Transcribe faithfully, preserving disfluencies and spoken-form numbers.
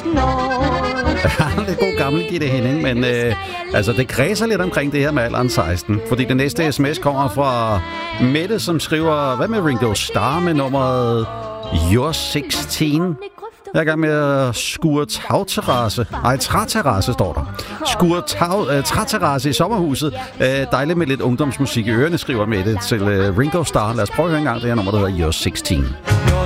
Ja, det er god gammel Gitte Henning, men øh, altså, det kredser lidt omkring det her med alderen seksten. Fordi det næste sms kommer fra Mette, som skriver, hvad med Ringo Starr med nummeret You're seksten? Jeg er i gang med at skure tagterrasse. Nej, træterrasse står der. Skure tag, øh, træterrasse i sommerhuset. Øh, dejligt med lidt ungdomsmusik i ørerne, skriver Mette til øh, Ringo Starr. Lad os prøve at høre en gang det her nummer, der hedder You're seksten.